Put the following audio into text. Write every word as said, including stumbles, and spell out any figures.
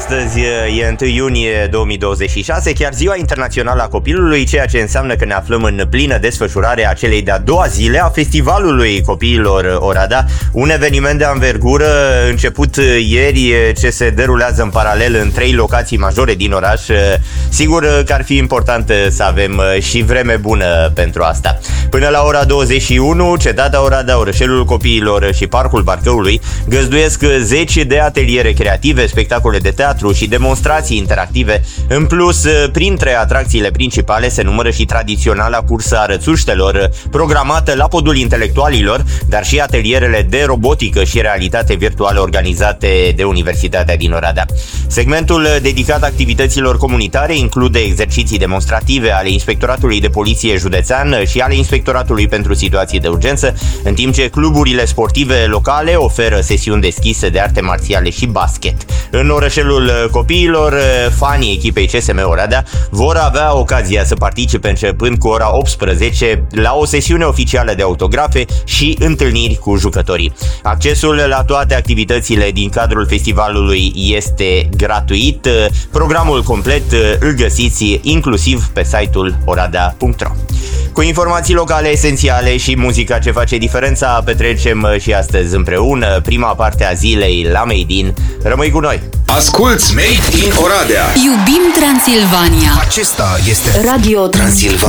Astăzi e întâi iunie două mii douăzeci și șase, chiar ziua internațională a copilului, ceea ce înseamnă că ne aflăm în plină desfășurare a celei de-a doua zile a Festivalului Copiilor Oradea, un eveniment de anvergură început ieri, ce se derulează în paralel în trei locații majore din oraș. Sigur că ar fi important să avem și vreme bună pentru asta. Până la ora douăzeci și unu, Cetatea Oradea, Orășelul Copiilor și Parcul Parcăului găzduiesc zeci de ateliere creative, spectacole de teatru și demonstrații interactive. În plus, printre atracțiile principale se numără și tradiționala cursă a rățuștelor, programată la Podul Intelectualilor, dar și atelierele de robotică și realitate virtuală organizate de Universitatea din Oradea. Segmentul dedicat activităților comunitare include exerciții demonstrative ale Inspectoratului de Poliție Județean și ale Inspectoratului pentru Situații de Urgență, în timp ce cluburile sportive locale oferă sesiuni deschise de arte marțiale și basket. În Orășelul Copiilor, fanii echipei C S M Oradea vor avea ocazia să participe începând cu ora optsprezece la o sesiune oficială de autografe și întâlniri cu jucătorii. Accesul la toate activitățile din cadrul festivalului este gratuit. Programul complet îl găsiți inclusiv pe site-ul oradea punct ro. Cu informații locale esențiale și muzica ce face diferența, petrecem și astăzi împreună prima parte a zilei la Made in. Rămâi cu noi! Asculți Made in Oradea! Iubim Transilvania! Acesta este Radio Transilvania.